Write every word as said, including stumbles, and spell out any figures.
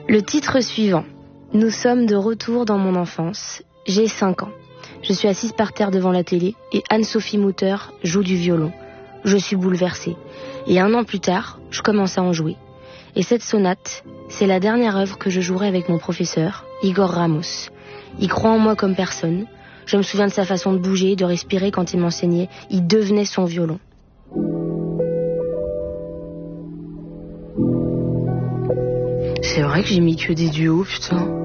Le titre suivant. Nous sommes de retour dans mon enfance. J'ai cinq ans. Je suis assise par terre devant la télé et Anne-Sophie Mutter joue du violon. Je suis bouleversée. Et un an plus tard, je commence à en jouer. Et cette sonate, c'est la dernière œuvre que je jouerai avec mon professeur, Igor Ramos. Il croit en moi comme personne. Je me souviens de sa façon de bouger, de respirer quand il m'enseignait. Il devenait son violon. C'est vrai que j'ai mis que des duos, putain.